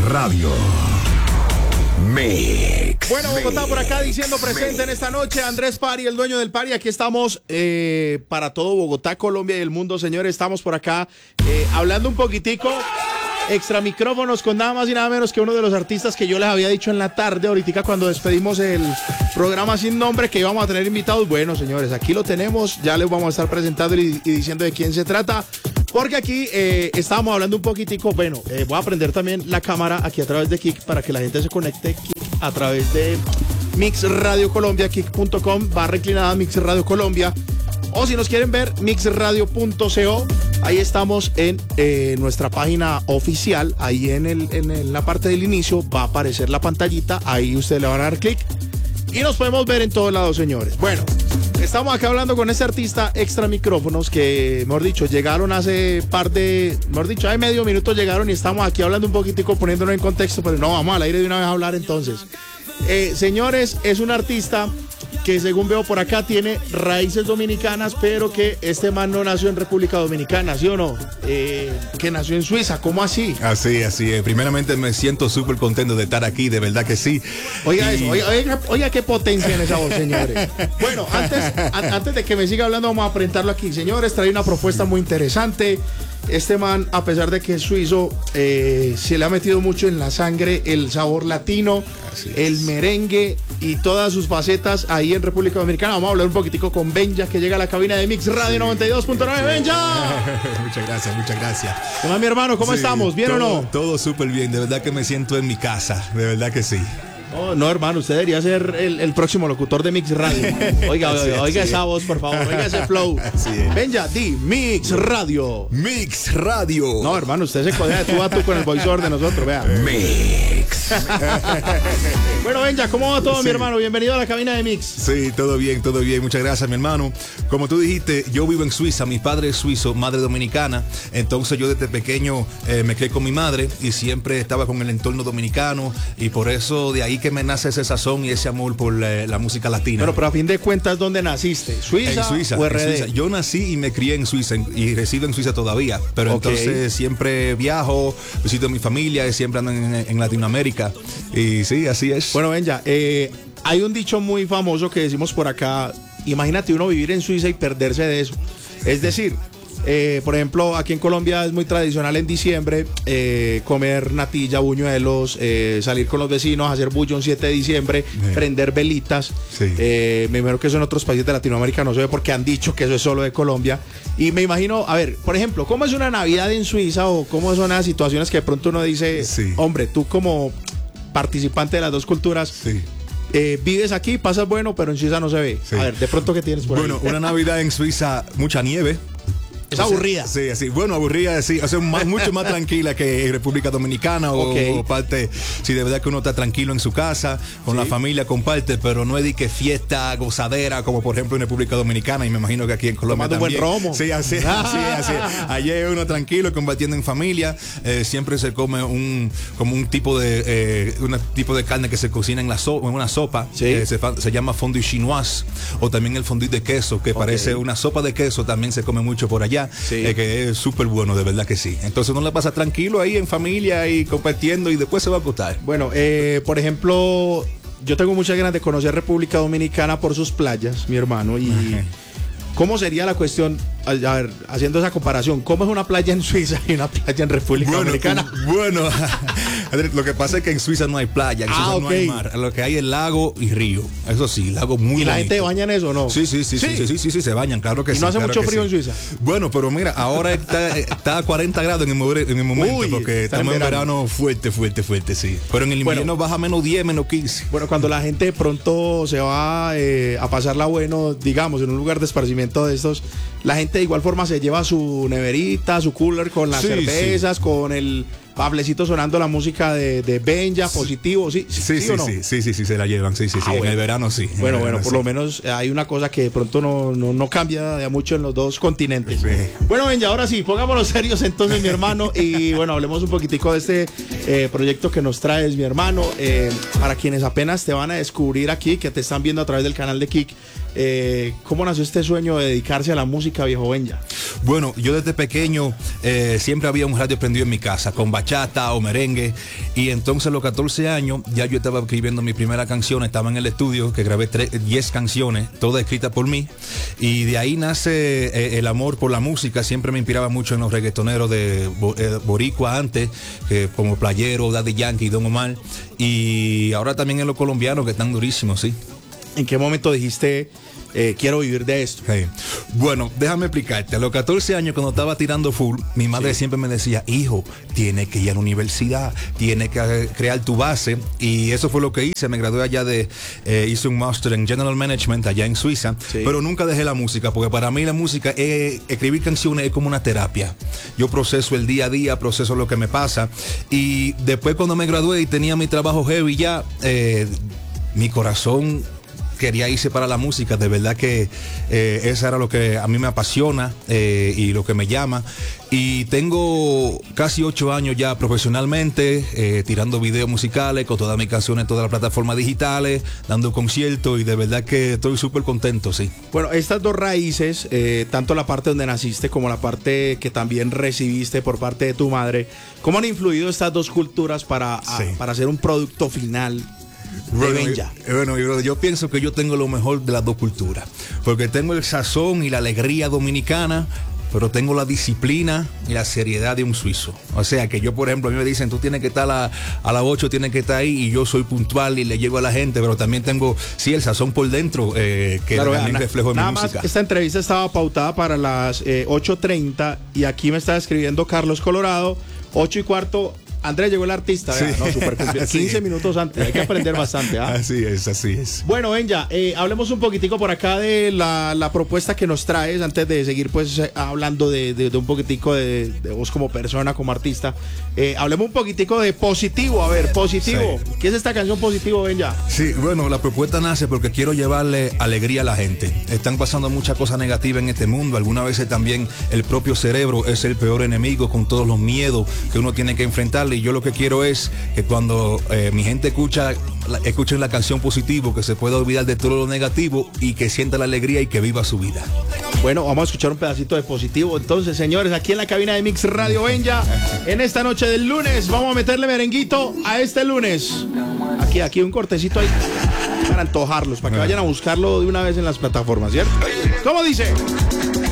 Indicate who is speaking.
Speaker 1: Radio. Mix.
Speaker 2: Bueno, Bogotá por acá diciendo presente en esta noche. Andrés Pari, el dueño del Pari. Aquí estamos para todo Bogotá, Colombia y el mundo, señores. Estamos por acá hablando un poquitico. Extra micrófonos con nada más y nada menos que uno de los artistas que yo les había dicho en la tarde, ahorita cuando despedimos el programa sin nombre, que íbamos a tener invitados. Bueno, señores, aquí lo tenemos, ya les vamos a estar presentando y diciendo de quién se trata, porque aquí estábamos hablando un poquitico. Bueno, voy a prender también la cámara aquí a través de Kik para que la gente se conecte a través de Mix Radio Colombia, kik.com, /inclinada Mix Radio Colombia. O si nos quieren ver, mixradio.co. Ahí estamos en nuestra página oficial. Ahí en la parte del inicio va a aparecer la pantallita. Ahí ustedes le van a dar clic y nos podemos ver en todos lados, señores. Bueno, estamos acá hablando con este artista Extra Micrófonos que, mejor dicho, llegaron hace hace medio minuto llegaron y estamos aquí hablando un poquitico, poniéndolo en contexto, pero no, vamos al aire de una vez a hablar entonces. Señores, es un artista que, según veo por acá, tiene raíces dominicanas, pero que este man no nació en República Dominicana, ¿sí o no? Que nació en Suiza, ¿cómo así?
Speaker 3: Así es. Primeramente me siento súper contento de estar aquí, de verdad que sí.
Speaker 2: Oiga eso, oiga qué potencia en esa voz, señores. Bueno, antes de que me siga hablando, vamos a presentarlo aquí. Señores, trae una propuesta muy interesante. Este man, a pesar de que es suizo, se le ha metido mucho en la sangre el sabor latino, el merengue y todas sus facetas ahí en República Dominicana. Vamos a hablar un poquitico con Benja, que llega a la cabina de Mix Radio 92.9. ¡Benja!
Speaker 3: Muchas gracias.
Speaker 2: ¿Qué más, mi hermano? ¿Cómo estamos? ¿Bien o no?
Speaker 3: Todo súper bien, de verdad que me siento en mi casa, de verdad que sí.
Speaker 2: No, hermano, usted debería ser el próximo locutor de Mix Radio. Oiga esa voz, por favor, oiga ese flow. Benja, di Mix Radio.
Speaker 3: Mix Radio.
Speaker 2: No, hermano, usted se codea de tú a tú con el voiceover de nosotros, vea.
Speaker 1: Mix.
Speaker 2: Bueno, Benja, ¿cómo va todo, mi hermano? Bienvenido a la cabina de Mix.
Speaker 3: Sí, todo bien. Muchas gracias, mi hermano. Como tú dijiste, yo vivo en Suiza. Mi padre es suizo, madre dominicana. Entonces yo desde pequeño me quedé con mi madre y siempre estaba con el entorno dominicano. Y por eso de ahí que me nace ese sazón y ese amor por la música latina.
Speaker 2: Pero a fin de cuentas, ¿dónde naciste? ¿Suiza?
Speaker 3: En Suiza,
Speaker 2: o RD?
Speaker 3: en Suiza. Yo nací y me crié en Suiza y resido en Suiza todavía. Pero entonces siempre viajo, visito a mi familia y siempre ando en Latinoamérica. Y sí, así es.
Speaker 2: Bueno, Benja, hay un dicho muy famoso que decimos por acá. Imagínate uno vivir en Suiza y perderse de eso. Es decir, por ejemplo, aquí en Colombia es muy tradicional en diciembre comer natilla, buñuelos, salir con los vecinos, hacer bullo un 7 de diciembre, prender velitas.
Speaker 3: Sí.
Speaker 2: Me imagino que eso en otros países de Latinoamérica no se ve porque han dicho que eso es solo de Colombia. Y me imagino, a ver, por ejemplo, ¿cómo es una Navidad en Suiza o cómo son las situaciones que de pronto uno dice, hombre, tú como participante de las dos culturas, vives aquí, pasas bueno, pero en Suiza no se ve? A ver, de pronto, ¿qué tienes por ahí?
Speaker 3: Bueno, una Navidad en Suiza, mucha nieve.
Speaker 2: Es aburrida.
Speaker 3: Sí, así. Bueno, aburrida, sí. O sea, mucho más tranquila que en República Dominicana o parte. Sí, de verdad que uno está tranquilo en su casa, con la familia, comparte, pero no es de que fiesta, gozadera, como por ejemplo en República Dominicana, y me imagino que aquí en Colombia
Speaker 2: tomando
Speaker 3: también.
Speaker 2: Buen romo.
Speaker 3: Sí, así. Allí uno tranquilo, compartiendo en familia. Siempre se come un tipo de carne que se cocina en una sopa. Se llama fondue chinoise, o también el fondue de queso, que parece una sopa de queso, también se come mucho por allá. Que es súper bueno, de verdad que sí. Entonces uno la pasa tranquilo ahí en familia y compartiendo y después se va a acostar.
Speaker 2: Bueno, por ejemplo, yo tengo muchas ganas de conocer República Dominicana por sus playas, mi hermano, y ¿cómo sería la cuestión? A ver, haciendo esa comparación, ¿cómo es una playa en Suiza y una playa en República Dominicana?
Speaker 3: Bueno, lo que pasa es que en Suiza no hay playa, en Suiza no hay mar. Lo que hay es lago y río. Eso sí, lago muy bonito.
Speaker 2: ¿Y la gente baña en eso o no?
Speaker 3: Sí, se bañan, claro que sí.
Speaker 2: ¿Y no hace mucho frío en Suiza?
Speaker 3: Bueno, pero mira, ahora está a 40 grados en el momento, porque estamos en verano fuerte, sí. Pero en el invierno baja menos 10, menos 15.
Speaker 2: Bueno, cuando la gente de pronto se va a pasarla bueno, digamos, en un lugar de esparcimiento de estos, la gente de igual forma se lleva su neverita, su cooler con las cervezas, con el Pablecito sonando la música de Benja, positivo, ¿sí o no?
Speaker 3: Sí, se la llevan, sí, en el verano sí.
Speaker 2: Bueno, por lo menos hay una cosa que de pronto no cambia de mucho en los dos continentes.
Speaker 3: Sí.
Speaker 2: Bueno, Benja, ahora sí, pongámonos serios entonces, mi hermano, y bueno, hablemos un poquitico de este proyecto que nos traes, mi hermano. Para quienes apenas te van a descubrir aquí, que te están viendo a través del canal de Kik, ¿Cómo nació este sueño de dedicarse a la música, viejo Benja?
Speaker 3: Bueno, yo desde pequeño siempre había un radio prendido en mi casa, con bachata o merengue, y entonces a los 14 años ya yo estaba escribiendo mi primera canción, estaba en el estudio, que grabé 10 canciones, todas escritas por mí, y de ahí nace el amor por la música. Siempre me inspiraba mucho en los reggaetoneros de boricua antes, como Playero, Daddy Yankee, Don Omar, y ahora también en los colombianos, que están durísimos, sí.
Speaker 2: ¿En qué momento dijiste, quiero vivir de esto?
Speaker 3: Hey. Bueno, déjame explicarte. A los 14 años, cuando estaba tirando full, mi madre siempre me decía, hijo, tienes que ir a la universidad, tienes que crear tu base. Y eso fue lo que hice. Me gradué allá hice un máster en General Management allá en Suiza, pero nunca dejé la música, porque para mí la música, escribir canciones es como una terapia. Yo proceso el día a día, proceso lo que me pasa. Y después cuando me gradué y tenía mi trabajo heavy ya, mi corazón quería irse para la música. De verdad que eso era lo que a mí me apasiona y lo que me llama. Y tengo casi 8 años ya profesionalmente tirando videos musicales con todas mis canciones en todas las plataformas digitales, dando conciertos, y de verdad que estoy súper contento, sí.
Speaker 2: Bueno, estas dos raíces, tanto la parte donde naciste como la parte que también recibiste por parte de tu madre, ¿cómo han influido estas dos culturas para hacer un producto final?
Speaker 3: Bueno, yo pienso que yo tengo lo mejor de las dos culturas, porque tengo el sazón y la alegría dominicana, pero tengo la disciplina y la seriedad de un suizo. O sea que yo, por ejemplo, a mí me dicen, tú tienes que estar a las 8, tienes que estar ahí, y yo soy puntual y le llego a la gente, pero también tengo, el sazón por dentro, que también reflejo en mi música.
Speaker 2: Esta entrevista estaba pautada para las 8:30 y aquí me está escribiendo Carlos Colorado, 8:15. Andrés, llegó el artista,
Speaker 3: sí.
Speaker 2: No, super 15 minutos antes, hay que aprender bastante.
Speaker 3: Así es.
Speaker 2: Bueno, Benja, hablemos un poquitico por acá de la propuesta que nos traes, antes de seguir pues hablando de un poquitico de vos como persona, como artista. Hablemos un poquitico de Positivo. A ver, Positivo, sí. ¿Qué es esta canción Positivo, Benja?
Speaker 3: Sí, bueno, la propuesta nace porque quiero llevarle alegría a la gente. Están pasando muchas cosas negativas en este mundo. Algunas veces también el propio cerebro es el peor enemigo, con todos los miedos que uno tiene que enfrentar. Y yo lo que quiero es que cuando mi gente escuchen la canción Positivo, que se pueda olvidar de todo lo negativo y que sienta la alegría y que viva su vida.
Speaker 2: Bueno, vamos a escuchar un pedacito de Positivo. Entonces, señores, aquí en la cabina de Mix Radio Benja, en esta noche del lunes, vamos a meterle merenguito a este lunes. Aquí un cortecito ahí para antojarlos, para que vayan a buscarlo de una vez en las plataformas, ¿cierto? ¿Cómo dice?